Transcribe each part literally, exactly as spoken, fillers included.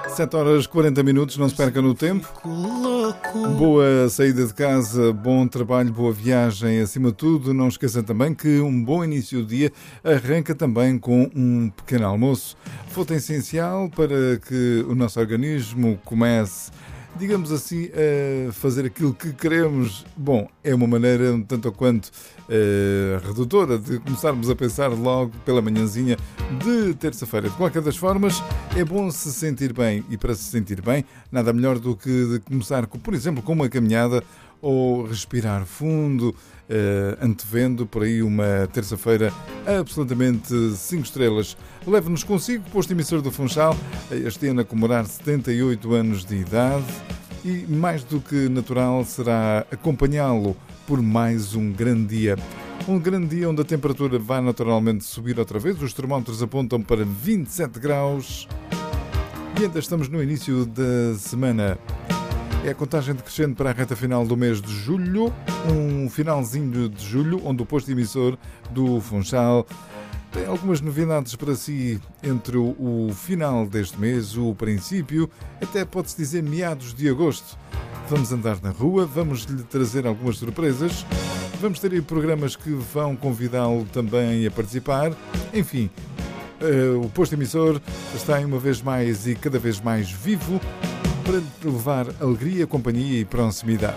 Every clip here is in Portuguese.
sete horas e quarenta minutos, não se perca no tempo. Boa saída de casa, bom trabalho, boa viagem. Acima de tudo, não esqueça também que um bom início do dia arranca também com um pequeno almoço. Fonte essencial para que o nosso organismo comece, digamos assim, a fazer aquilo que queremos. Bom, é uma maneira um tanto ou quanto uh, redutora de começarmos a pensar logo pela manhãzinha de terça-feira. De qualquer das formas, é bom se sentir bem, e para se sentir bem, nada melhor do que de começar, por exemplo, com uma caminhada ou respirar fundo, uh, antevendo por aí uma terça-feira absolutamente cinco estrelas. Leve-nos consigo, posto emissor do Funchal, este ano a comemorar setenta e oito anos de idade, e mais do que natural será acompanhá-lo por mais um grande dia. Um grande dia onde a temperatura vai naturalmente subir outra vez, os termómetros apontam para vinte e sete graus e ainda estamos no início da semana. É a contagem decrescente para a reta final do mês de julho, um finalzinho de julho, onde o posto emissor do Funchal tem algumas novidades para si entre o final deste mês, o princípio, até pode-se dizer meados de agosto. Vamos andar na rua, vamos lhe trazer algumas surpresas, vamos ter aí programas que vão convidá-lo também a participar. Enfim, o posto emissor está uma vez mais e cada vez mais vivo para levar alegria, companhia e proximidade.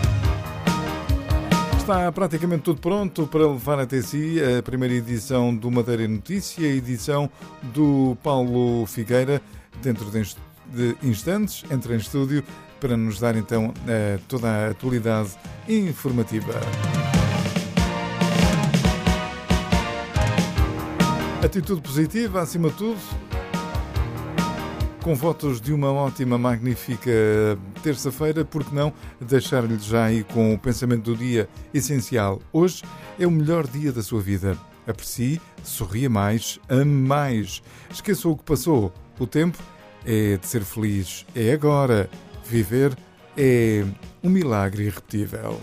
Está praticamente tudo pronto para levar até si a primeira edição do Madeira Notícia, a edição do Paulo Figueira. Dentro de instantes, entra em estúdio para nos dar então toda a atualidade informativa. Atitude positiva, acima de tudo, com votos de uma ótima, magnífica terça-feira, porque não deixar-lhe já aí com o pensamento do dia essencial. Hoje é o melhor dia da sua vida. Aprecie, sorria mais, ame mais. Esqueça o que passou. O tempo é de ser feliz. É agora. Viver é um milagre irrepetível.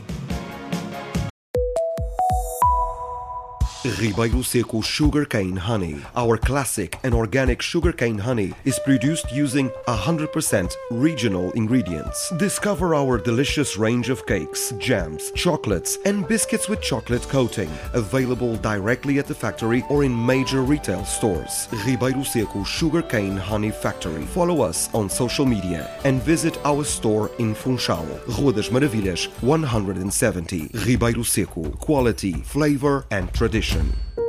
Ribeiro Seco Sugarcane Honey. Our classic and organic sugarcane honey is produced using one hundred percent regional ingredients. Discover our delicious range of cakes, jams, chocolates, and biscuits with chocolate coating. Available directly at the factory or in major retail stores. Ribeiro Seco Sugarcane Honey Factory. Follow us on social media and visit our store in Funchal, Rua das Maravilhas, one hundred seventy. Ribeiro Seco. Quality, flavor, and tradition.